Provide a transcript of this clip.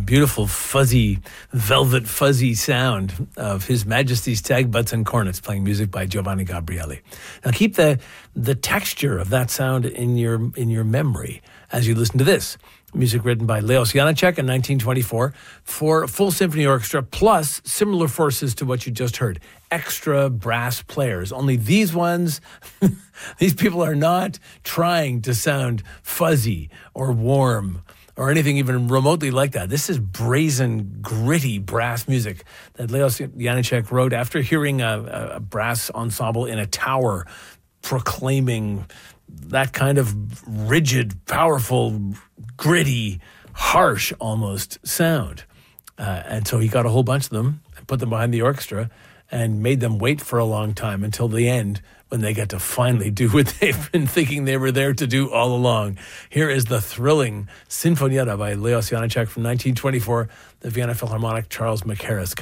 beautiful, fuzzy, velvet fuzzy sound of His Majesty's Stag Butts and Cornets playing music by Giovanni Gabrieli. Now keep the texture of that sound in your memory as you listen to this. Music written by Leos Janáček in 1924 for full symphony orchestra, plus similar forces to what you just heard. Extra brass players. Only these ones, these people are not trying to sound fuzzy or warm or anything even remotely like that. This is brazen, gritty brass music that Leos Janáček wrote after hearing a brass ensemble in a tower proclaiming that kind of rigid, powerful, gritty, harsh almost sound. And so he got a whole bunch of them and put them behind the orchestra and made them wait for a long time until the end when they get to finally do what they've been thinking they were there to do all along. Here is the thrilling Sinfonietta by Leos Janáček from 1924, the Vienna Philharmonic Charles Mackerras